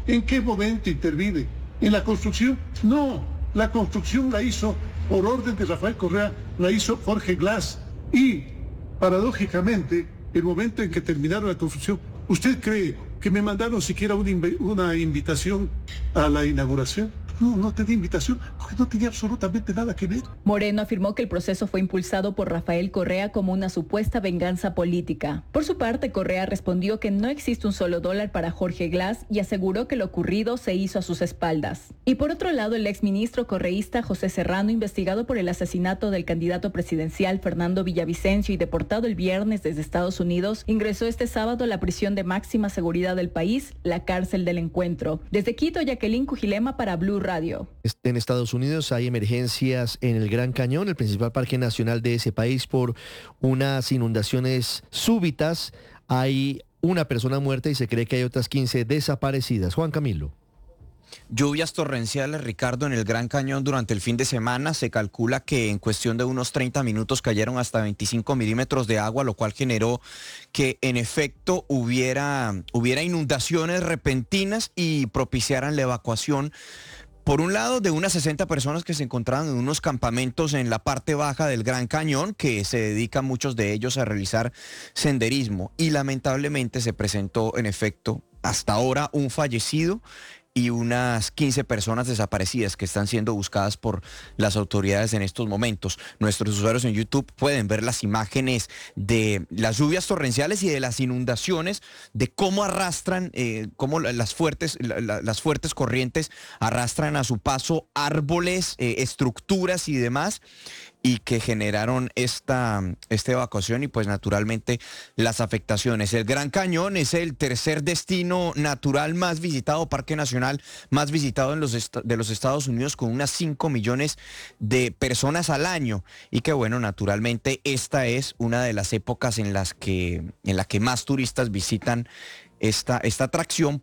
¿En qué momento interviene? ¿En la construcción? No, la construcción la hizo, por orden de Rafael Correa, la hizo Jorge Glass. Y, paradójicamente, el momento en que terminaron la construcción, ¿usted cree que me mandaron siquiera una invitación a la inauguración? No, no tenía invitación, porque no tenía absolutamente nada que ver. Moreno afirmó que el proceso fue impulsado por Rafael Correa como una supuesta venganza política. Por su parte, Correa respondió que no existe un solo dólar para Jorge Glass y aseguró que lo ocurrido se hizo a sus espaldas. Y por otro lado, el exministro correísta José Serrano, investigado por el asesinato del candidato presidencial Fernando Villavicencio y deportado el viernes desde Estados Unidos, ingresó este sábado a la prisión de máxima seguridad del país, la cárcel del Encuentro. Desde Quito, Jacqueline Cujilema para Blue Radio. En Estados Unidos hay emergencias en el Gran Cañón, el principal parque nacional de ese país, por unas inundaciones súbitas. Hay una persona muerta y se cree que hay otras 15 desaparecidas. Juan Camilo. Lluvias torrenciales, Ricardo, en el Gran Cañón durante el fin de semana. Se calcula que en cuestión de unos 30 minutos cayeron hasta 25 milímetros de agua, lo cual generó que en efecto hubiera inundaciones repentinas y propiciaran la evacuación, por un lado, de unas 60 personas que se encontraban en unos campamentos en la parte baja del Gran Cañón, que se dedican muchos de ellos a realizar senderismo. Y lamentablemente se presentó, en efecto, hasta ahora un fallecido y unas 15 personas desaparecidas que están siendo buscadas por las autoridades en estos momentos. Nuestros usuarios en YouTube pueden ver las imágenes de las lluvias torrenciales y de las inundaciones, de cómo arrastran, cómo las fuertes corrientes arrastran a su paso árboles, estructuras y demás, y que generaron esta evacuación y pues naturalmente las afectaciones. El Gran Cañón es el tercer destino natural más visitado, parque nacional más visitado de los Estados Unidos, con unas 5 millones de personas al año, y que bueno, naturalmente esta es una de las épocas en la que más turistas visitan esta atracción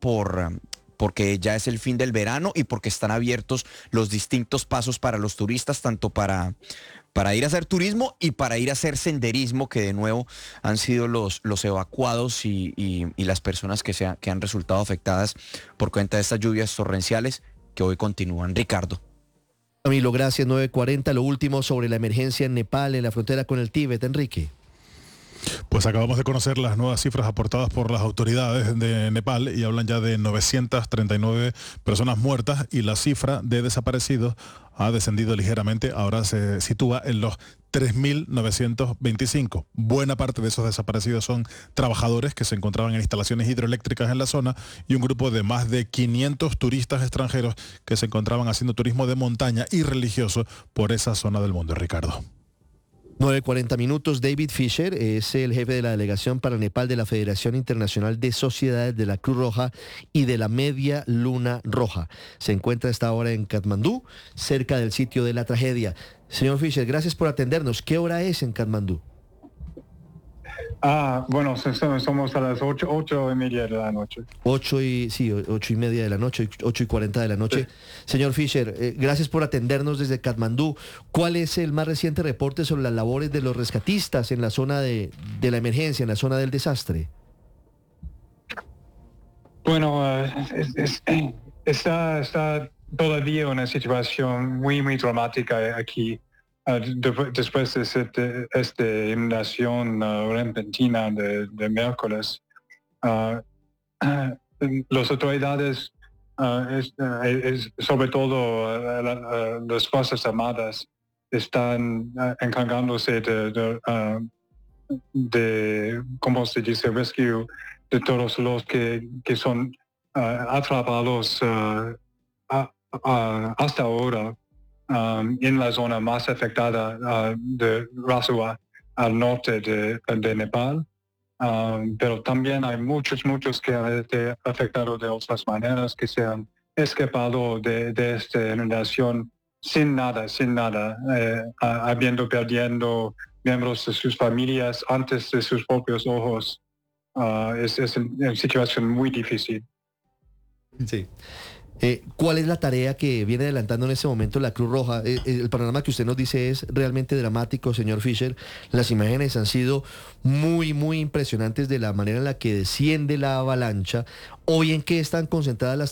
porque ya es el fin del verano y porque están abiertos los distintos pasos para los turistas, tanto para ir a hacer turismo y para ir a hacer senderismo, que de nuevo han sido los evacuados y las personas que han resultado afectadas por cuenta de estas lluvias torrenciales que hoy continúan. Ricardo. Camilo, gracias. 9:40. Lo último sobre la emergencia en Nepal, en la frontera con el Tíbet. Enrique. Pues acabamos de conocer las nuevas cifras aportadas por las autoridades de Nepal y hablan ya de 939 personas muertas, y la cifra de desaparecidos ha descendido ligeramente, ahora se sitúa en los 3.925. Buena parte de esos desaparecidos son trabajadores que se encontraban en instalaciones hidroeléctricas en la zona, y un grupo de más de 500 turistas extranjeros que se encontraban haciendo turismo de montaña y religioso por esa zona del mundo. Ricardo. 9:40. David Fisher es el jefe de la delegación para Nepal de la Federación Internacional de Sociedades de la Cruz Roja y de la Media Luna Roja. Se encuentra a esta hora en Katmandú, cerca del sitio de la tragedia. Señor Fisher, gracias por atendernos. ¿Qué hora es en Katmandú? Bueno, somos a las 8:30 de la noche. 8:30 de la noche, 8:40 de la noche. Sí. Señor Fisher, gracias por atendernos desde Katmandú. ¿Cuál es el más reciente reporte sobre las labores de los rescatistas en la zona de la emergencia, en la zona del desastre? Bueno, está todavía una situación muy, muy dramática aquí. Después de esta inundación repentina de miércoles, las autoridades, sobre todo las Fuerzas Armadas, están encargándose de, ¿cómo se dice?, rescue de todos los que son atrapados hasta ahora. En la zona más afectada de Rasua, al norte de Nepal, pero también hay muchos que han sido afectados de otras maneras, que se han escapado de esta inundación sin nada, perdiendo miembros de sus familias antes de sus propios ojos. Es una situación muy difícil. Sí. ¿Cuál es la tarea que viene adelantando en este momento la Cruz Roja? El panorama que usted nos dice es realmente dramático, señor Fisher. Las imágenes han sido muy, muy impresionantes de la manera en la que desciende la avalancha. ¿Hoy en qué están concentradas las